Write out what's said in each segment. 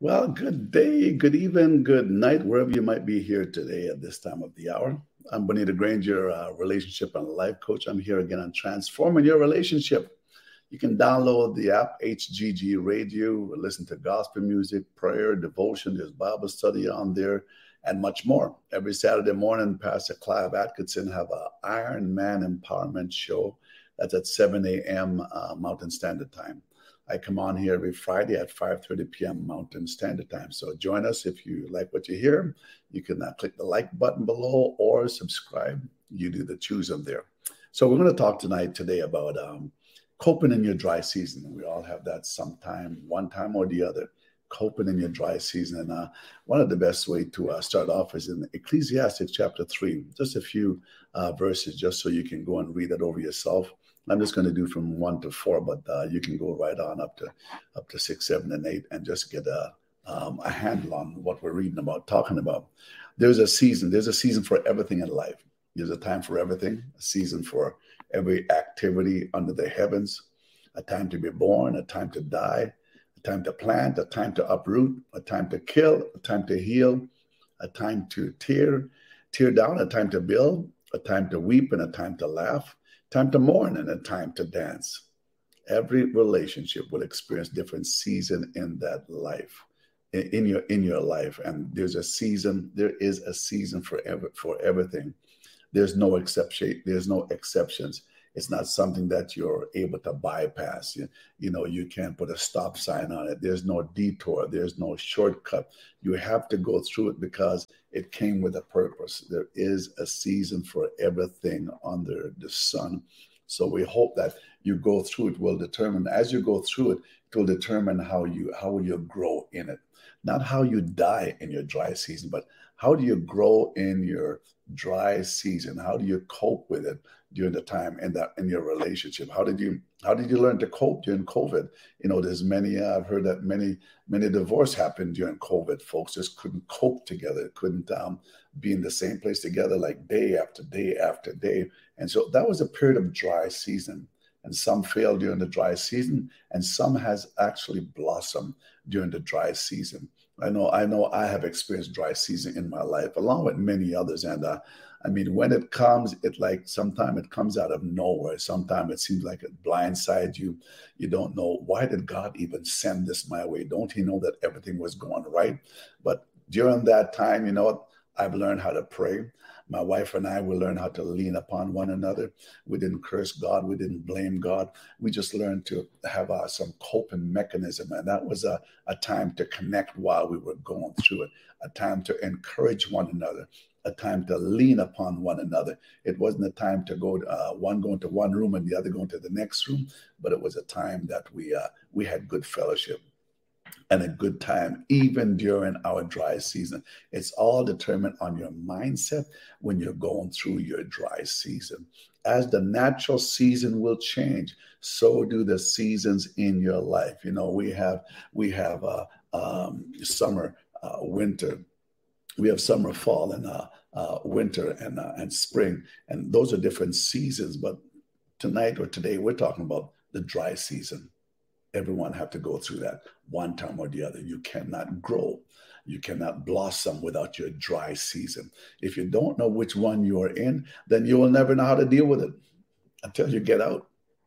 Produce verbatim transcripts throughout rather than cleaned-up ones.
Well, good day, good evening, good night, wherever you might be here today at this time of the hour. I'm Bonita Granger, uh, relationship and life coach. I'm here again on transforming your relationship. You can download the app H G G Radio, listen to gospel music, prayer, devotion. There's Bible study on there, and much more. Every Saturday morning, Pastor Clive Atkinson have a Iron Man Empowerment Show. That's at seven a.m. Uh, Mountain Standard Time. I come on here every Friday at five thirty p.m. Mountain Standard Time. So join us if you like what you hear. You can uh, click the like button below or subscribe. You do the choosing there. So we're going to talk tonight today about um, coping in your dry season. We all have that sometime, one time or the other, coping in your dry season. And uh, one of the best way to uh, start off is in Ecclesiastes chapter three, just a few uh, verses, just so you can go and read it over yourself. I'm just going to do from one to four, but uh, you can go right on up to up to six, seven, and eight, and just get a um, a handle on what we're reading about, talking about. There's a season. There's a season for everything in life. There's a time for everything. A season for every activity under the heavens. A time to be born. A time to die. A time to plant. A time to uproot. A time to kill. A time to heal. A time to tear, tear down. A time to build. A time to weep and a time to laugh. Time to mourn and a time to dance. Every relationship will experience different season in that life, in, in your in your life. And there's a season, there is a season for ever, for everything. There's no exception, there's no exceptions. It's not something that you're able to bypass. You, you know, you can't put a stop sign on it. There's no detour. There's no shortcut. You have to go through it because it came with a purpose. There is a season for everything under the sun. So we hope that you go through it will determine, as you go through it, it will determine how you how you grow in it. Not how you die in your dry season, but how do you grow in your dry season? How do you cope with it during the time in that in your relationship? How did you how did you learn to cope during COVID? You know, there's many uh, I've heard that many many divorce happened during COVID. Folks just couldn't cope together, couldn't um, be in the same place together like day after day after day. And so that was a period of dry season. And some failed during the dry season, and some has actually blossomed during the dry season. I know, I know, I have experienced dry season in my life, along with many others. And uh, I mean, when it comes, it like sometimes it comes out of nowhere. Sometimes it seems like it blindsides you. You don't know, why did God even send this my way? Don't He know that everything was going right? But during that time, you know what? I've learned how to pray. My wife and I, we learned how to lean upon one another. We didn't curse God. We didn't blame God. We just learned to have uh, some coping mechanism. And that was a, a time to connect while we were going through it, a time to encourage one another, a time to lean upon one another. It wasn't a time to go, uh, one going to one room and the other going to the next room, but it was a time that we uh, we had good fellowship and a good time, even during our dry season. It's all determined on your mindset when you're going through your dry season. As the natural season will change, so do the seasons in your life. You know, we have we have uh, um, summer, uh, winter. We have summer, fall, and uh, uh, winter, and uh, and spring, and those are different seasons. But tonight or today, we're talking about the dry season. Everyone have to go through that one time or the other. You cannot grow. You cannot blossom without your dry season. If you don't know which one you are in, then you will never know how to deal with it until you get out.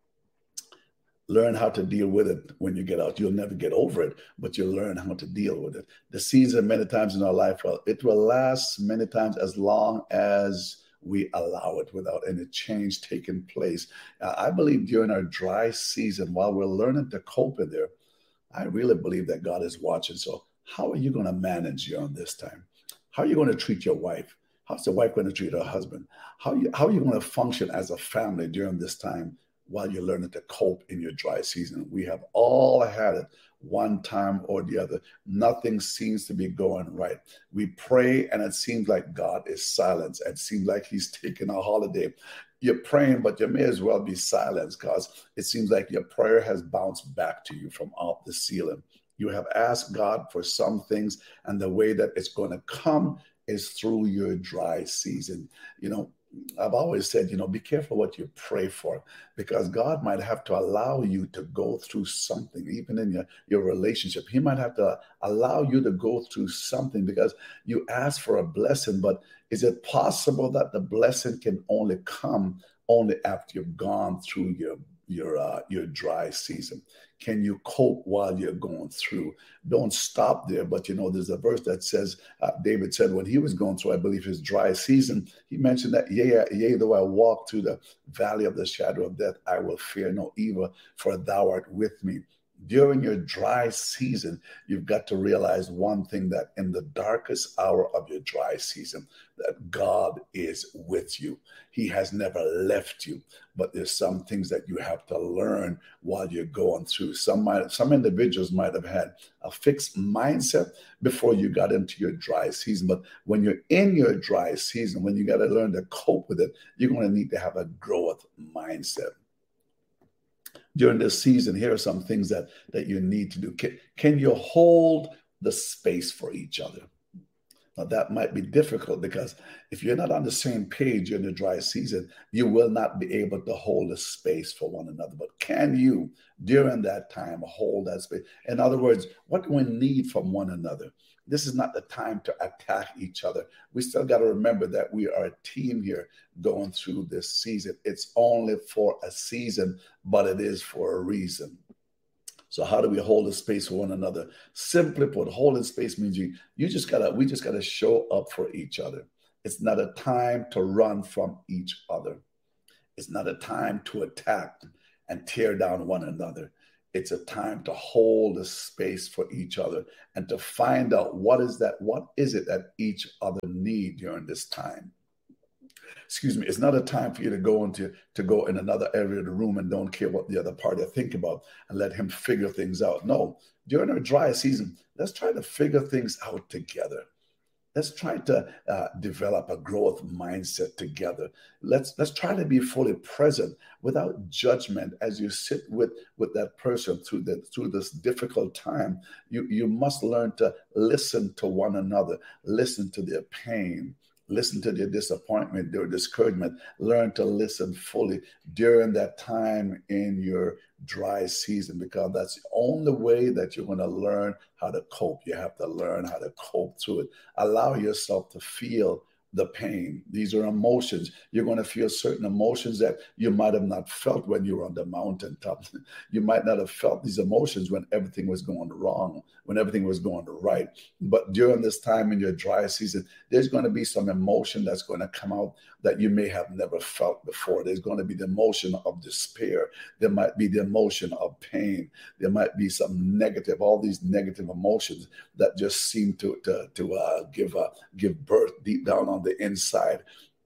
Learn how to deal with it when you get out. You'll never get over it, but you'll learn how to deal with it. The season many times in our life, well, it will last many times as long as we allow it without any change taking place. Uh, I believe during our dry season, while we're learning to cope with it, I really believe that God is watching. So how are you going to manage during this time? How are you going to treat your wife? How's the wife going to treat her husband? How are you, how are you going to function as a family during this time while you're learning to cope in your dry season? We have all had it one time or the other. Nothing seems to be going right. We pray and it seems like God is silent. It seems like He's taking a holiday. You're praying, but you may as well be silenced because it seems like your prayer has bounced back to you from off the ceiling. You have asked God for some things, and the way that it's going to come is through your dry season. You know, I've always said, you know, be careful what you pray for, because God might have to allow you to go through something, even in your, your relationship. He might have to allow you to go through something because you ask for a blessing. But is it possible that the blessing can only come only after you've gone through your your uh, your dry season? Can you cope while you're going through? Don't stop there. But, you know, there's a verse that says, uh, David said when he was going through, I believe, his dry season, he mentioned that, yea, yea, though I walk through the valley of the shadow of death, I will fear no evil, for thou art with me. During your dry season, you've got to realize one thing, that in the darkest hour of your dry season, that God is with you. He has never left you. But there's some things that you have to learn while you're going through. Some might, some individuals might have had a fixed mindset before you got into your dry season. But when you're in your dry season, when you got to learn to cope with it, you're going to need to have a growth mindset. During this season, here are some things that, that you need to do. Can, can you hold the space for each other? Now, that might be difficult, because if you're not on the same page in the dry season, you will not be able to hold a space for one another. But can you, during that time, hold that space? In other words, what do we need from one another? This is not the time to attack each other. We still got to remember that we are a team here going through this season. It's only for a season, but it is for a reason. So how do we hold a space for one another? Simply put, holding space means you, you just gotta, we just gotta show up for each other. It's not a time to run from each other. It's not a time to attack and tear down one another. It's a time to hold a space for each other and to find out what is that, what is it that each other need during this time. Excuse me, it's not a time for you to go into to go in another area of the room and don't care what the other party think about and let him figure things out. No, during our dry season, let's try to figure things out together. Let's try to uh, develop a growth mindset together. Let's let's try to be fully present without judgment as you sit with, with that person through the, through this difficult time. You, you must learn to listen to one another, listen to their pain, listen to their disappointment, their discouragement. Learn to listen fully during that time in your dry season, because that's the only way that you're going to learn how to cope. You have to learn how to cope through it. Allow yourself to feel the pain. These are emotions. You're going to feel certain emotions that you might have not felt when you were on the mountaintop. You might not have felt these emotions when everything was going wrong, when everything was going right. But during this time in your dry season, there's going to be some emotion that's going to come out that you may have never felt before. There's going to be the emotion of despair. There might be the emotion of pain. There might be some negative, all these negative emotions that just seem to, to, to uh, give, uh, give birth deep down on the inside.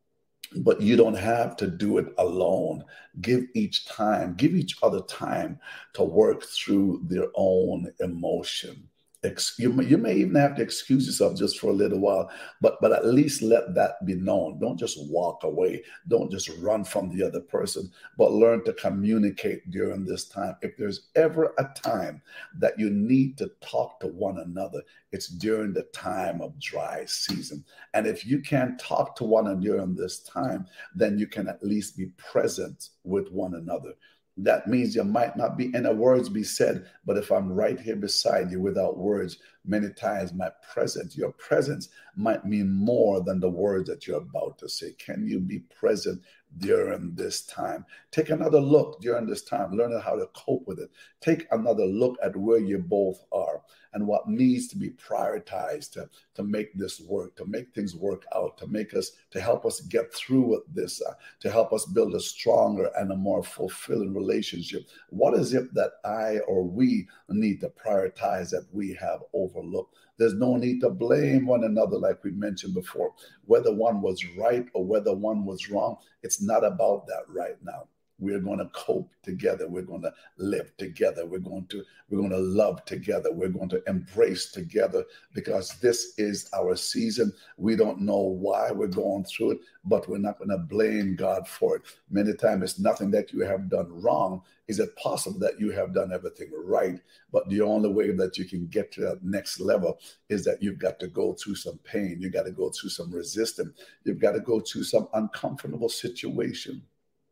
But you don't have to do it alone. Give each time, give each other time to work through their own emotion. You may, you may even have to excuse yourself just for a little while, but, but at least let that be known. Don't just walk away. Don't just run from the other person, but learn to communicate during this time. If there's ever a time that you need to talk to one another, it's during the time of dry season. And if you can't talk to one another during this time, then you can at least be present with one another. That means there might not be any words be said, but if I'm right here beside you without words, many times my presence, your presence might mean more than the words that you're about to say. Can you be present during this time? Take another look during this time, learn how to cope with it. Take another look at where you both are and what needs to be prioritized to, to make this work, to make things work out, to make us, to help us get through with this, uh, to help us build a stronger and a more fulfilling relationship. What is it that I or we need to prioritize that we have overlooked? There's no need to blame one another, like we mentioned before. Whether one was right or whether one was wrong, it's not about that right now. We're going to cope together. We're going to live together. We're going to we're going to love together. We're going to embrace together because this is our season. We don't know why we're going through it, but we're not going to blame God for it. Many times it's nothing that you have done wrong. Is it possible that you have done everything right? But the only way that you can get to that next level is that you've got to go through some pain. You've got to go through some resistance. You've got to go through some uncomfortable situation.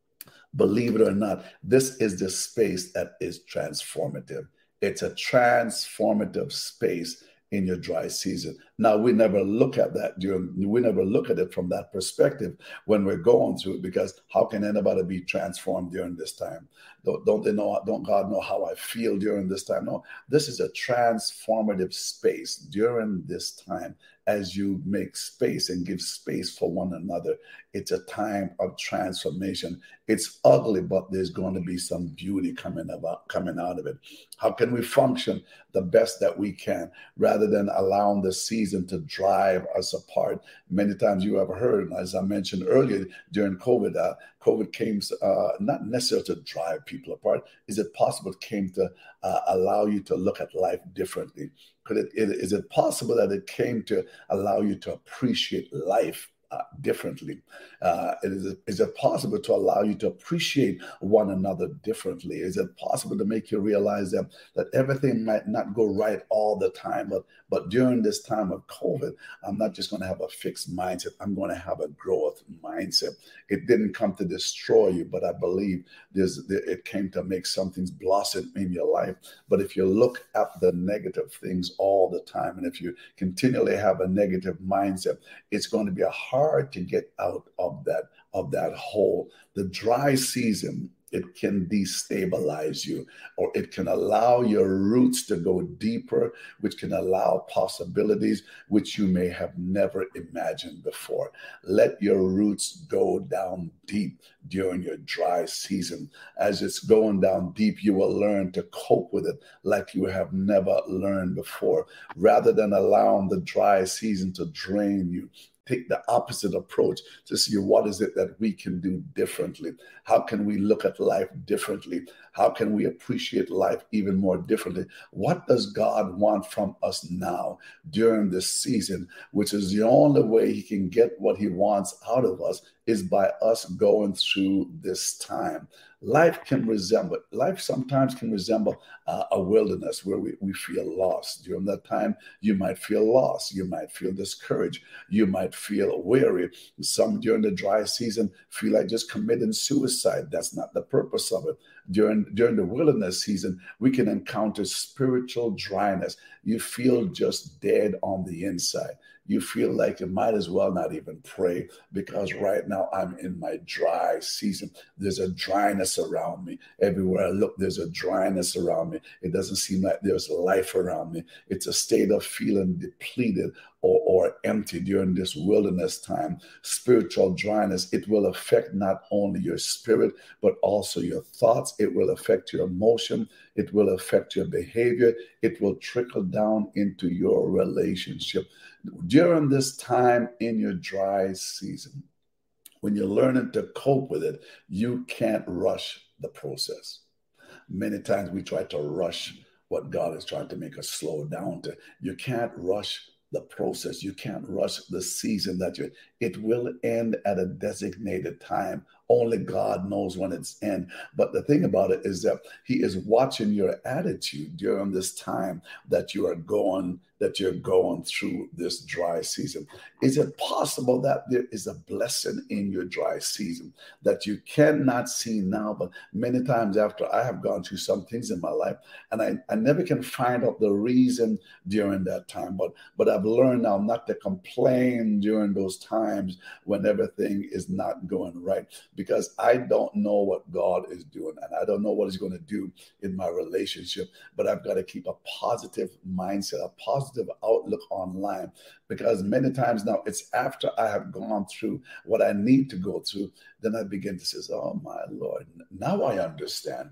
Believe it or not, this is the space that is transformative. It's a transformative space in your dry season. Now, we never look at that during, we never look at it from that perspective when we're going through it, because how can anybody be transformed during this time? Don't, don't they know, don't God know how I feel during this time? No, this is a transformative space during this time. As you make space and give space for one another, it's a time of transformation. It's ugly, but there's going to be some beauty coming about, coming out of it. How can we function the best that we can rather than allowing the season to drive us apart? Many times you have heard, as I mentioned earlier, during COVID, uh, COVID came uh, not necessarily to drive people apart. Is it possible it came to uh, allow you to look at life differently? Could it, it, is it possible that it came to allow you to appreciate life uh, differently? Uh, is, it, is it possible to allow you to appreciate one another differently? Is it possible to make you realize that, that everything might not go right all the time, but, but during this time of COVID, I'm not just going to have a fixed mindset. I'm going to have a growth mindset. It didn't come to destroy you, but I believe there's, it came to make some things blossom in your life. But if you look at the negative things all the time, and if you continually have a negative mindset, it's going to be hard to get out of that, of that hole. The dry season, it can destabilize you, or it can allow your roots to go deeper, which can allow possibilities which you may have never imagined before. Let your roots go down deep during your dry season. As it's going down deep, you will learn to cope with it like you have never learned before. Rather than allowing the dry season to drain you, take the opposite approach to see what is it that we can do differently. How can we look at life differently? How can we appreciate life even more differently? What does God want from us now during this season, which is the only way he can get what he wants out of us is by us going through this time. Life can resemble, life sometimes can resemble uh, a wilderness where we, we feel lost. During that time, you might feel lost. You might feel discouraged. You might feel weary. Some during the dry season feel like just committing suicide. That's not the purpose of it. During, during the wilderness season, we can encounter spiritual dryness. You feel just dead on the inside. You feel like you might as well not even pray because right now I'm in my dry season. There's a dryness around me. Everywhere I look, there's a dryness around me. It doesn't seem like there's life around me. It's a state of feeling depleted or, or empty during this wilderness time. Spiritual dryness, it will affect not only your spirit, but also your thoughts. It will affect your emotion. It will affect your behavior. It will trickle down into your relationship. During this time in your dry season, when you're learning to cope with it, you can't rush the process. Many times we try to rush what God is trying to make us slow down to. You can't rush the process. You can't rush the season that you're, it will end at a designated time. Only God knows when it's end. But the thing about it is that he is watching your attitude during this time that you are going, that you're going through this dry season. Is it possible that there is a blessing in your dry season that you cannot see now, but many times after I have gone through some things in my life, and I, I never can find out the reason during that time, but, but I've learned now not to complain during those times when everything is not going right, because I don't know what God is doing, and I don't know what he's going to do in my relationship, but I've got to keep a positive mindset, a positive outlook online, because many times now it's after I have gone through what I need to go through, then I begin to say, oh my Lord, now I understand.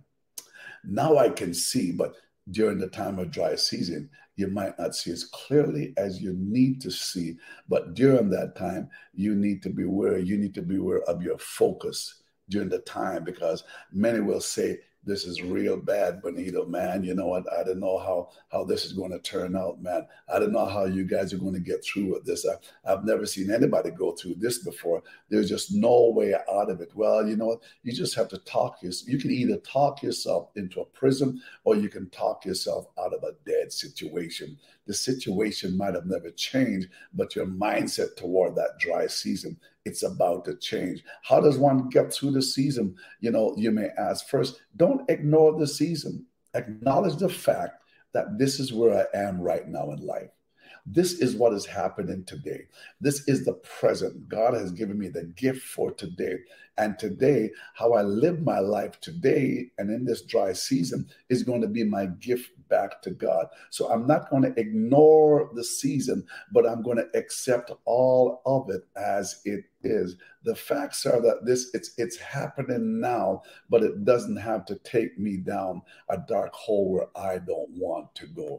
Now I can see, but during the time of dry season, you might not see as clearly as you need to see. But during that time, you need to be aware. You need to be aware of your focus. during the time, because many will say, this is real bad, Bonito, man. You know what? I don't know how, how this is going to turn out, man. I don't know how you guys are going to get through with this. I, I've never seen anybody go through this before. There's just no way out of it. Well, you know what? You just have to talk yourself. You can either talk yourself into a prison, or you can talk yourself out of a dead situation. The situation might have never changed, but your mindset toward that dry season, it's about to change. How does one get through the season? You know, you may ask. First, don't ignore the season. Acknowledge the fact that this is where I am right now in life. This is what is happening today. This is the present. God has given me the gift for today. And today, how I live my life today and in this dry season is going to be my gift back to God. So I'm not going to ignore the season, but I'm going to accept all of it as it is. The facts are that this it's it's happening now, but it doesn't have to take me down a dark hole where I don't want to go.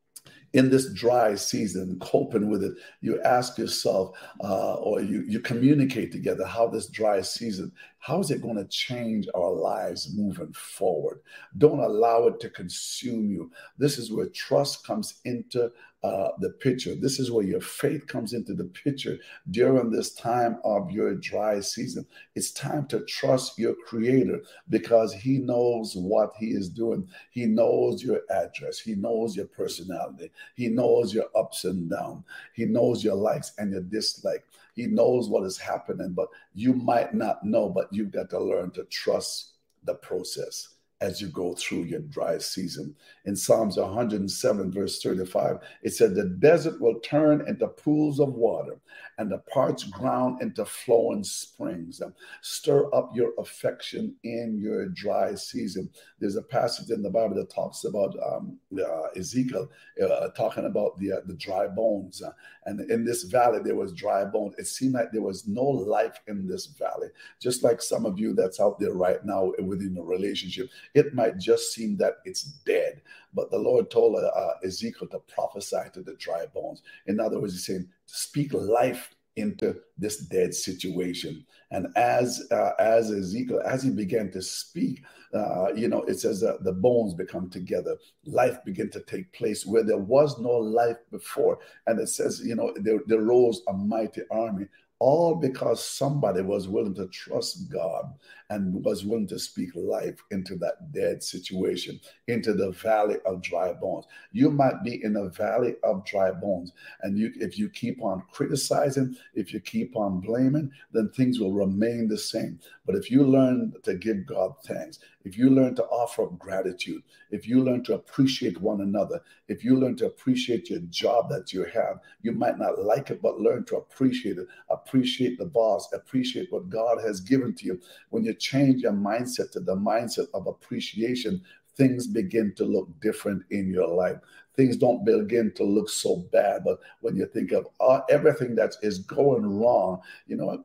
In this dry season, coping with it, you ask yourself, uh, or you, you communicate together how this dry season, how is it going to change our lives moving forward? Don't allow it to consume you. This is where trust comes into uh, the picture. This is where your faith comes into the picture during this time of your dry season. It's time to trust your Creator, because He knows what He is doing. He knows your address. He knows your personality. He knows your ups and downs. He knows your likes and your dislikes. He knows what is happening, but you might not know, but you've got to learn to trust the process as you go through your dry season. In Psalms one hundred seven, verse thirty-five, it said, the desert will turn into pools of water, and the parched ground into flowing springs. Stir up your affection in your dry season. There's a passage in the Bible that talks about um, uh, Ezekiel uh, talking about the, uh, the dry bones. Uh, and in this valley, there was dry bones. It seemed like there was no life in this valley. Just like some of you that's out there right now within a relationship, it might just seem that it's dead. But the Lord told uh, Ezekiel to prophesy to the dry bones. In other words, He's saying, speak life into this dead situation. And as uh, as Ezekiel, as he began to speak, uh, you know, it says that the bones become together. Life began to take place where there was no life before. And it says, you know, there, there rose a mighty army, all because somebody was willing to trust God and was willing to speak life into that dead situation, into the valley of dry bones. You might be in a valley of dry bones, and you, if you keep on criticizing, if you keep on blaming, then things will remain the same. But if you learn to give God thanks, if you learn to offer up gratitude, if you learn to appreciate one another, if you learn to appreciate your job that you have, you might not like it, but learn to appreciate it. Appreciate the boss, appreciate what God has given to you. When you change your mindset to the mindset of appreciation, things begin to look different in your life. Things don't begin to look so bad, but when you think of uh, everything that is going wrong, you know what?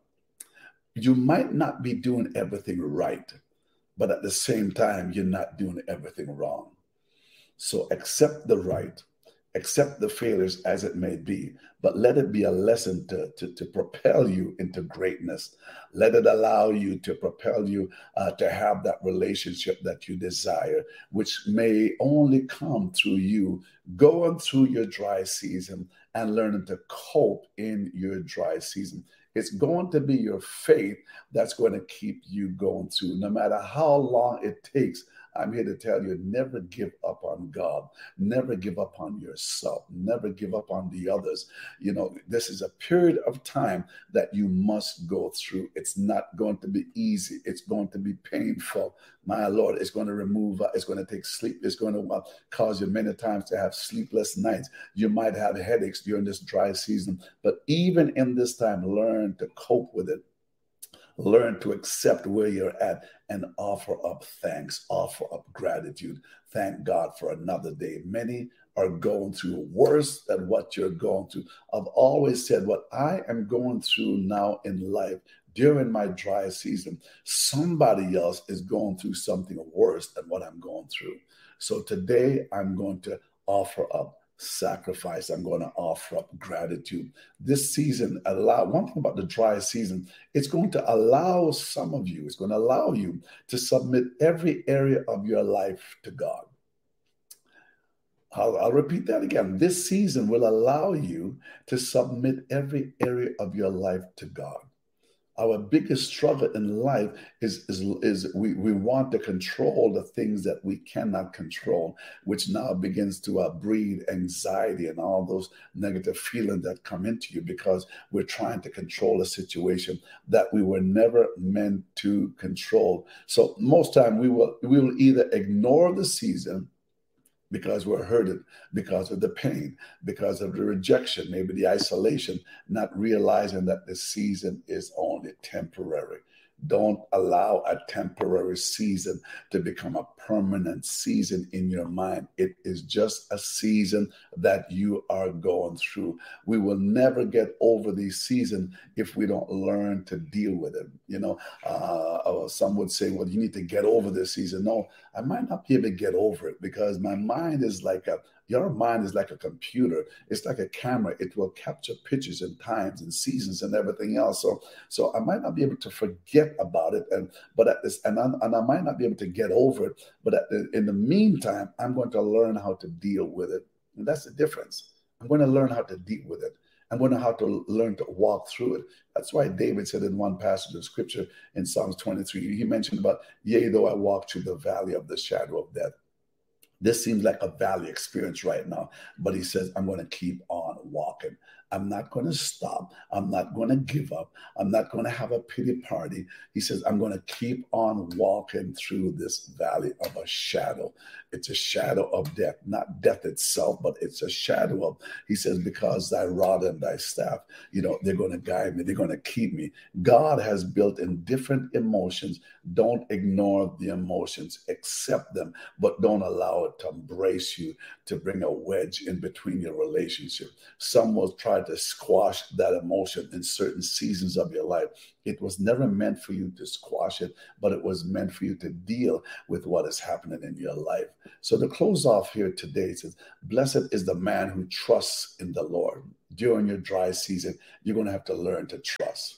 You might not be doing everything right, but at the same time, you're not doing everything wrong. So accept the right, accept the failures as it may be, but let it be a lesson to, to, to propel you into greatness. Let it allow you to propel you uh, to have that relationship that you desire, which may only come through you going through your dry season and learning to cope in your dry season. It's going to be your faith that's going to keep you going through. No matter how long it takes, I'm here to tell you, never give up on God. Never give up on yourself. Never give up on the others. You know, this is a period of time that you must go through. It's not going to be easy. It's going to be painful. My Lord, it's going to remove, uh, it's going to take sleep. It's going to uh, cause you many times to have sleepless nights. You might have headaches during this dry season. But even in this time, learn to cope with it. Learn to accept where you're at and offer up thanks, offer up gratitude. Thank God for another day. Many are going through worse than what you're going through. I've always said what I am going through now in life during my dry season, somebody else is going through something worse than what I'm going through. So today I'm going to offer up sacrifice. I'm going to offer up gratitude. This season, allow one thing about the dry season, it's going to allow some of you, it's going to allow you to submit every area of your life to God. I'll, I'll repeat that again. This season will allow you to submit every area of your life to God. Our biggest struggle in life is, is, is we, we want to control the things that we cannot control, which now begins to uh, breed anxiety and all those negative feelings that come into you because we're trying to control a situation that we were never meant to control. So most time we will we will either ignore the season because we're hurted, because of the pain, because of the rejection, maybe the isolation, not realizing that the season is only temporary. Don't allow a temporary season to become a permanent season in your mind. It is just a season that you are going through. We will never get over the season if we don't learn to deal with it. You know, uh, some would say, well, you need to get over this season. No, I might not be able to get over it because my mind is like a Your mind is like a computer. It's like a camera. It will capture pictures and times and seasons and everything else. So, so I might not be able to forget about it, and but at this, and I, and I might not be able to get over it. But at the, in the meantime, I'm going to learn how to deal with it, and that's the difference. I'm going to learn how to deal with it. I'm going to have to learn to walk through it. That's why David said in one passage of scripture in Psalms twenty-three, he mentioned about, yea, though I walk through the valley of the shadow of death. This seems like a valley experience right now, but he says, I'm going to keep on walking. I'm not going to stop. I'm not going to give up. I'm not going to have a pity party. He says, I'm going to keep on walking through this valley of a shadow. It's a shadow of death, not death itself, but it's a shadow of, he says, because thy rod and thy staff, you know, they're going to guide me. They're going to keep me. God has built in different emotions. Don't ignore the emotions, accept them, but don't allow it to embrace you, to bring a wedge in between your relationship. Some will try to squash that emotion in certain seasons of your life. It was never meant for you to squash it, but it was meant for you to deal with what is happening in your life. So to close off here today, it says, blessed is the man who trusts in the Lord. During your dry season, you're going to have to learn to trust.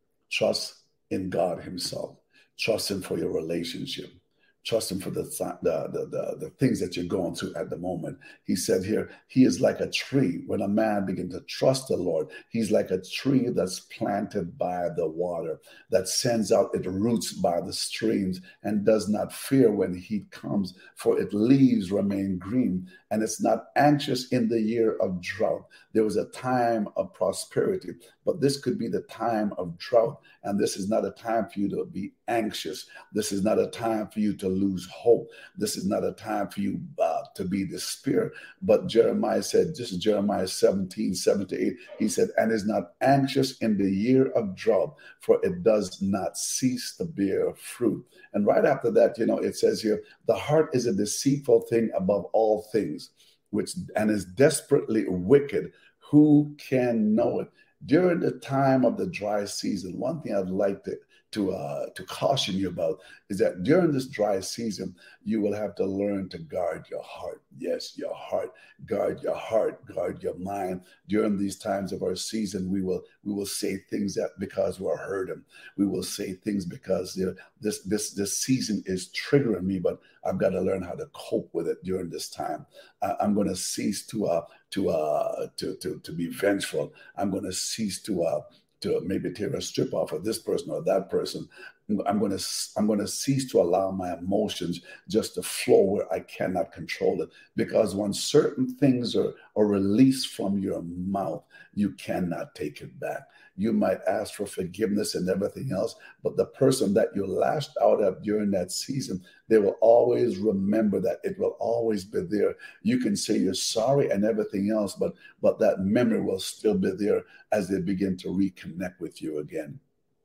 Trust in God himself. Trust him for your relationship. Trust him for the, the, the, the, the things that you're going through at the moment. He said here, he is like a tree. When a man begins to trust the Lord, he's like a tree that's planted by the water, that sends out its roots by the streams and does not fear when heat comes, for its leaves remain green, and it's not anxious in the year of drought. There was a time of prosperity, but this could be the time of drought. And this is not a time for you to be anxious. This is not a time for you to lose hope. This is not a time for you uh, to be despair. But Jeremiah said, this is Jeremiah seventeen, seven to eight. He said, and is not anxious in the year of drought, for it does not cease to bear fruit. And right after that, you know, it says here, the heart is a deceitful thing above all things, which and is desperately wicked. Who can know it? During the time of the dry season, one thing I'd like to to uh, to caution you about is that during this dry season, you will have to learn to guard your heart. Yes, your heart. Guard your heart. Guard your mind. During these times of our season, we will we will say things that because we're hurting. We will say things because you know, this this this season is triggering me, but I've got to learn how to cope with it during this time. Uh, I'm going to cease to uh to uh to to to be vengeful. I'm going to cease to uh. to maybe tear a strip off of this person or that person. I'm going to I'm going to cease to allow my emotions just to flow where I cannot control it. Because when certain things are, are released from your mouth, you cannot take it back. You might ask for forgiveness and everything else, but the person that you lashed out at during that season, they will always remember that. It will always be there. You can say you're sorry and everything else, but but that memory will still be there as they begin to reconnect with you again.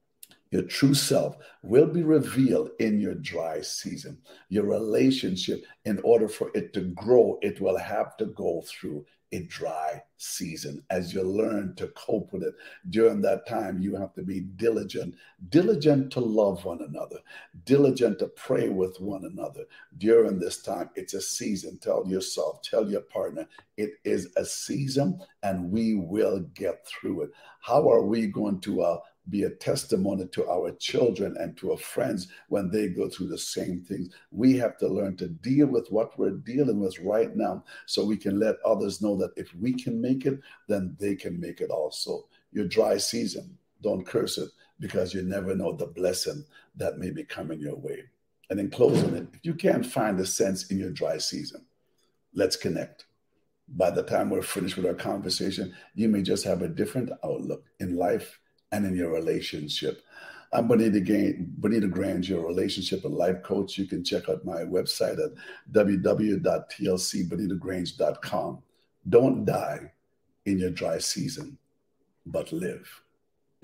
Your true self will be revealed in your dry season. Your relationship, in order for it to grow, it will have to go through a dry season. As you learn to cope with it during that time, you have to be diligent, diligent to love one another, diligent to pray with one another during this time. It's a season. Tell yourself, tell your partner, it is a season and we will get through it. How are we going to uh, be a testimony to our children and to our friends when they go through the same things? We have to learn to deal with what we're dealing with right now so we can let others know that if we can make it, then they can make it also. Your dry season, don't curse it, because you never know the blessing that may be coming your way. And in closing it, if you can't find a sense in your dry season, let's connect. By the time we're finished with our conversation, you may just have a different outlook in life and in your relationship. I'm Bonita, Gain, Bonita Grange, your relationship and life coach. You can check out my website at w w w dot t l c bonita grange dot com. Don't die in your dry season, but live.